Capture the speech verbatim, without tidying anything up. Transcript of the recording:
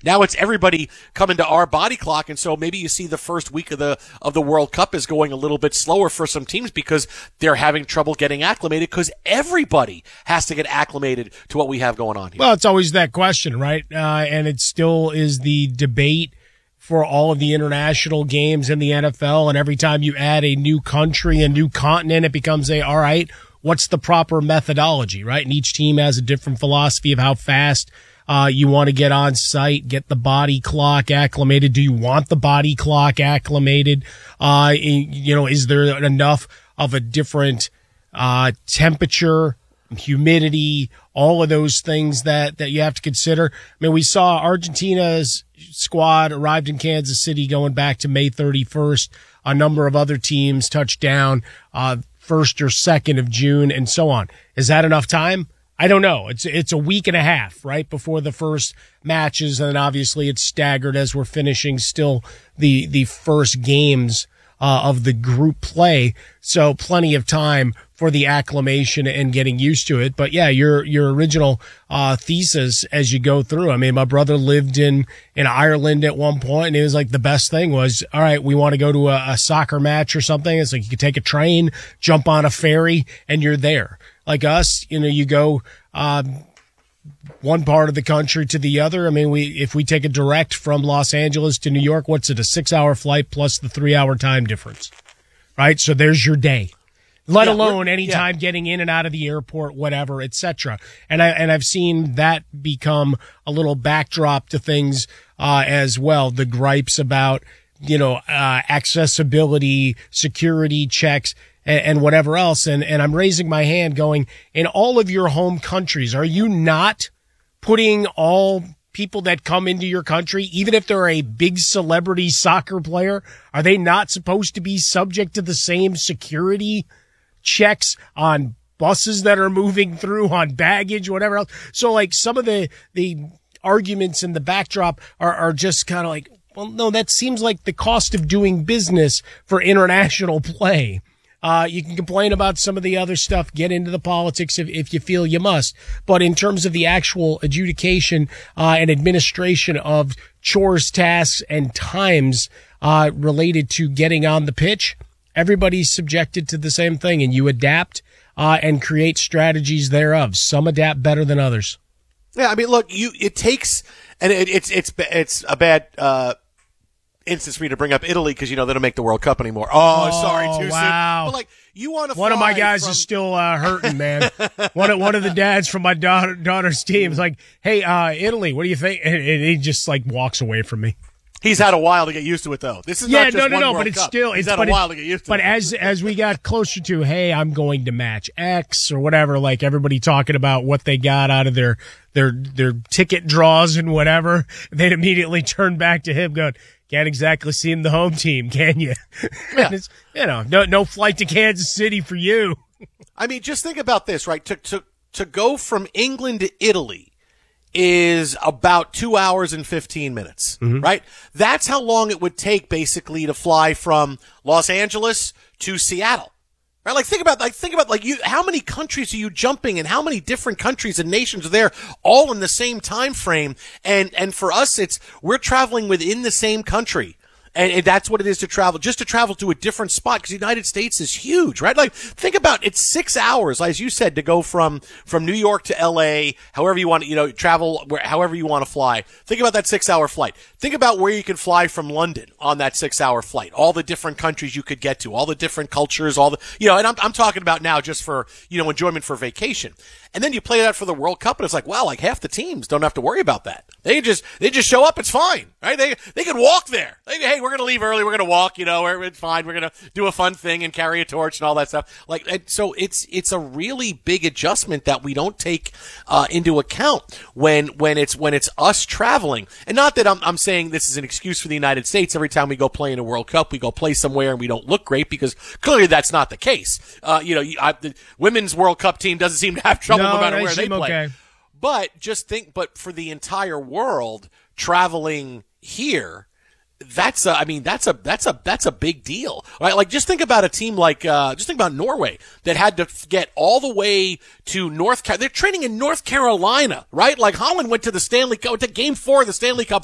Now it's everybody coming to our body clock, and so maybe you see the first week of the of the World Cup is going a little bit slower for some teams because they're having trouble getting acclimated because everybody has to get acclimated to what we have going on here. Well, it's always that question, right? Uh, and it still is the debate for all of the international games in the N F L, and every time you add a new country, a new continent, it becomes a, all right, what's the proper methodology, right? And each team has a different philosophy of how fast uh, you want to get on site, get the body clock acclimated. Do you want the body clock acclimated? Uh, you know, is there enough of a different uh, temperature, humidity, all of those things that, that you have to consider? I mean, we saw Argentina's squad arrived in Kansas City going back to May thirty-first. A number of other teams touched down uh, first or second of June and so on. Is that enough time? I don't know. It's it's a week and a half, right, before the first matches, and then obviously it's staggered as we're finishing still the the first games uh, of the group play. So plenty of time for the acclimation and getting used to it. But yeah, your, your original, uh, thesis as you go through. I mean, my brother lived in, in Ireland at one point, and it was like the best thing was, all right, we want to go to a, a soccer match or something. It's like you could take a train, jump on a ferry, and you're there. Like us, you know, you go, um, one part of the country to the other. I mean, we, if we take a direct from Los Angeles to New York, what's it, a six hour flight plus the three hour time difference, right? So there's your day. Let yeah, alone anytime yeah. getting in and out of the airport, whatever, et cetera. And I, and I've seen that become a little backdrop to things, uh, as well. The gripes about, you know, uh, accessibility, security checks, and, and whatever else. And, and I'm raising my hand going, in all of your home countries, are you not putting all people that come into your country, even if they're a big celebrity soccer player, are they not supposed to be subject to the same security checks on buses that are moving through, on baggage, whatever else? So like some of the, the arguments in the backdrop are, are just kind of like, well, no, that seems like the cost of doing business for international play. Uh, you can complain about some of the other stuff, get into the politics if, if you feel you must. But in terms of the actual adjudication, uh, and administration of chores, tasks, and times, uh, related to getting on the pitch, everybody's subjected to the same thing, and you adapt uh, and create strategies thereof. Some adapt better than others. Yeah, I mean, look, you it takes, and it, it's it's it's a bad uh, instance for me to bring up Italy because you know they don't make the World Cup anymore. Oh, oh sorry, too wow. soon. But like, you want to? One of my guys from... is still uh, hurting, man. one of one of the dads from my daughter, daughter's team is like, "Hey, uh, Italy, what do you think?" And, and he just like walks away from me. He's had a while to get used to it, though. This is yeah, not just no, no, one no, World but it's Cup. still He's it's had but a while it, to get used to but it. But as as we got closer to, hey, I'm going to match X or whatever, like everybody talking about what they got out of their their their ticket draws and whatever, they'd immediately turn back to him, going, "Can't exactly seem the home team, can you?" Yeah. It's, you know, no no flight to Kansas City for you. I mean, just think about this, right? To to to go from England to Italy is about two hours and fifteen minutes, mm-hmm. right? That's how long it would take basically to fly from Los Angeles to Seattle, right? Like think about, like think about like you, how many countries are you jumping and how many different countries and nations are there all in the same time frame? And, and for us, it's, we're traveling within the same country. And, and that's what it is to travel, just to travel to a different spot, because the United States is huge, right? Like, think about, it's six hours, as you said, to go from, from New York to L A, however you want to, you know, travel, where, however you want to fly. Think about that six hour flight. Think about where you can fly from London on that six hour flight. All the different countries you could get to, all the different cultures, all the, you know, and I'm, I'm talking about now just for, you know, enjoyment for vacation. And then you play that for the World Cup, and it's like, wow, like half the teams don't have to worry about that. They just, they just show up, it's fine, right? They, they can walk there. They, hey, we're going to leave early, we're going to walk, you know, it's fine, we're going to do a fun thing and carry a torch and all that stuff. Like, and so it's, it's a really big adjustment that we don't take, uh, into account when, when it's, when it's us traveling. And not that I'm, I'm saying this is an excuse for the United States. Every time we go play in a World Cup, we go play somewhere and we don't look great, because clearly that's not the case. Uh, you know, I, the women's World Cup team doesn't seem to have trouble no, no matter where they play. Okay. But just think, but for the entire world traveling here, that's a, I mean, that's a, that's a, that's a big deal, right? Like, just think about a team like, uh, just think about Norway that had to get all the way to North Carolina. They're training in North Carolina, right? Like, Holland went to the Stanley Cup, to game four of the Stanley Cup